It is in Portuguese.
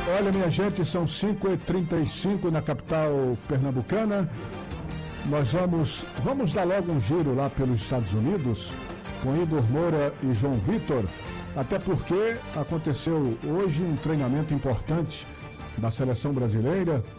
Olha, minha gente, são 5h35 na capital pernambucana. Nós vamos dar logo um giro lá pelos Estados Unidos com Igor Moura e João Vitor, até porque aconteceu hoje um treinamento importante da seleção brasileira